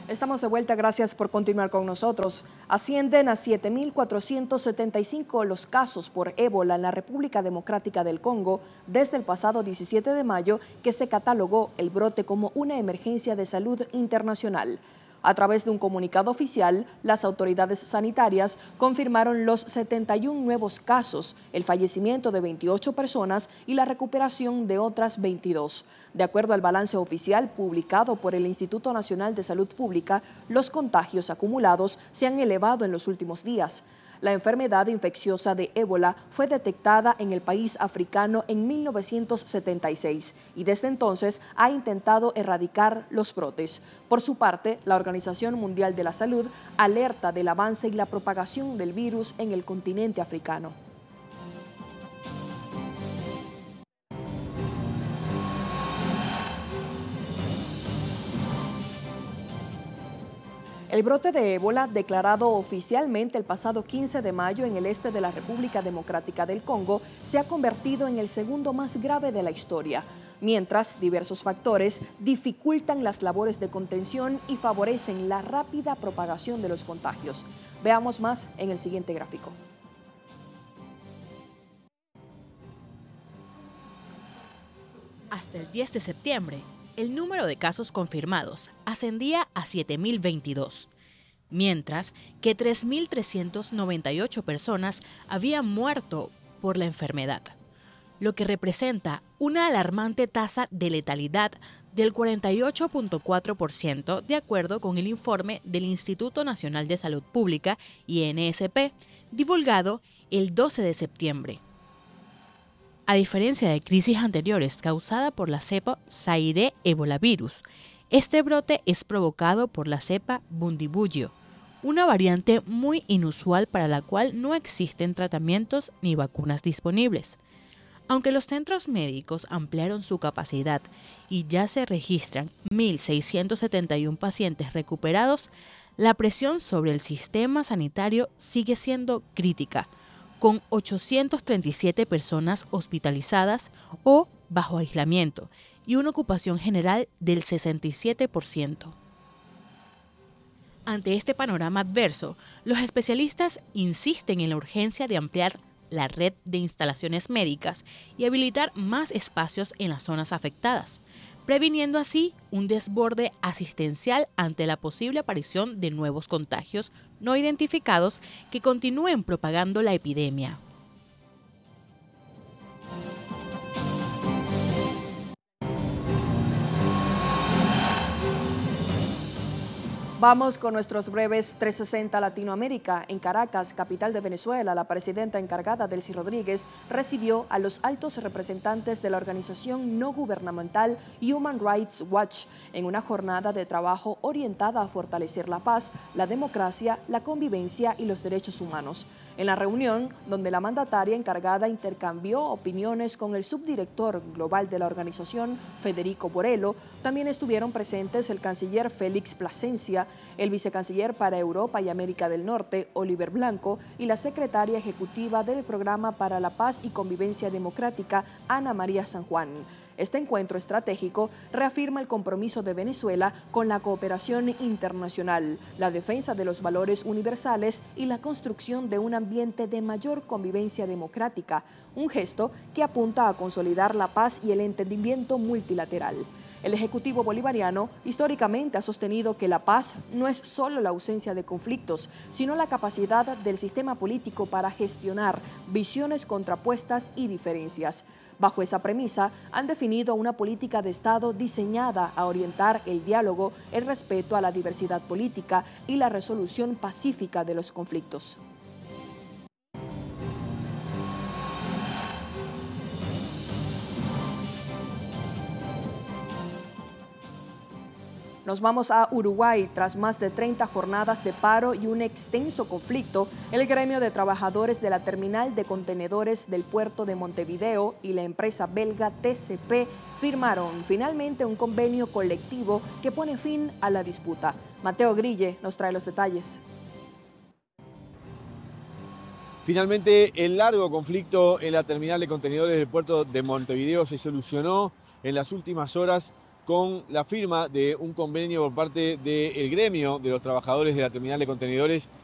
Estamos de vuelta, gracias por continuar con nosotros. Ascienden a 7.475 los casos por ébola en la República Democrática del Congo desde el pasado 17 de mayo, que se catalogó el brote como una emergencia de salud internacional. A través de un comunicado oficial, las autoridades sanitarias confirmaron los 71 nuevos casos, el fallecimiento de 28 personas y la recuperación de otras 22. De acuerdo al balance oficial publicado por el Instituto Nacional de Salud Pública, los contagios acumulados se han elevado en los últimos días. La enfermedad infecciosa de ébola fue detectada en el país africano en 1976 y desde entonces ha intentado erradicar los brotes. Por su parte, la Organización Mundial de la Salud alerta del avance y la propagación del virus en el continente africano. El brote de ébola, declarado oficialmente el pasado 15 de mayo en el este de la República Democrática del Congo, se ha convertido en el segundo más grave de la historia, mientras diversos factores dificultan las labores de contención y favorecen la rápida propagación de los contagios. Veamos más en el siguiente gráfico. Hasta el 10 de septiembre, el número de casos confirmados ascendía a 7.022, mientras que 3.398 personas habían muerto por la enfermedad, lo que representa una alarmante tasa de letalidad del 48.4%, de acuerdo con el informe del Instituto Nacional de Salud Pública, INSP, divulgado el 12 de septiembre. A diferencia de crisis anteriores causada por la cepa Zaire ebolavirus, este brote es provocado por la cepa Bundibugyo, una variante muy inusual para la cual no existen tratamientos ni vacunas disponibles. Aunque los centros médicos ampliaron su capacidad y ya se registran 1.671 pacientes recuperados, la presión sobre el sistema sanitario sigue siendo crítica, con 837 personas hospitalizadas o bajo aislamiento y una ocupación general del 67%. Ante este panorama adverso, los especialistas insisten en la urgencia de ampliar la red de instalaciones médicas y habilitar más espacios en las zonas afectadas, previniendo así un desborde asistencial ante la posible aparición de nuevos contagios no identificados que continúen propagando la epidemia. Vamos con nuestros breves 360 Latinoamérica. En Caracas, capital de Venezuela, la presidenta encargada, Delcy Rodríguez, recibió a los altos representantes de la organización no gubernamental Human Rights Watch en una jornada de trabajo orientada a fortalecer la paz, la democracia, la convivencia y los derechos humanos. En la reunión, donde la mandataria encargada intercambió opiniones con el subdirector global de la organización, Federico Borello, también estuvieron presentes el canciller Félix Plasencia, el vicecanciller para Europa y América del Norte, Oliver Blanco, y la secretaria ejecutiva del Programa para la Paz y Convivencia Democrática, Ana María San Juan. Este encuentro estratégico reafirma el compromiso de Venezuela con la cooperación internacional, la defensa de los valores universales y la construcción de un ambiente de mayor convivencia democrática, un gesto que apunta a consolidar la paz y el entendimiento multilateral. El Ejecutivo bolivariano históricamente ha sostenido que la paz no es solo la ausencia de conflictos, sino la capacidad del sistema político para gestionar visiones contrapuestas y diferencias. Bajo esa premisa, han definido una política de Estado diseñada a orientar el diálogo, el respeto a la diversidad política y la resolución pacífica de los conflictos. Nos vamos a Uruguay. Tras más de 30 jornadas de paro y un extenso conflicto, el gremio de trabajadores de la terminal de contenedores del puerto de Montevideo y la empresa belga TCP firmaron finalmente un convenio colectivo que pone fin a la disputa. Mateo Grille nos trae los detalles. Finalmente, el largo conflicto en la terminal de contenedores del puerto de Montevideo se solucionó en las últimas horas con la firma de un convenio por parte del gremio de los trabajadores de la terminal de contenedores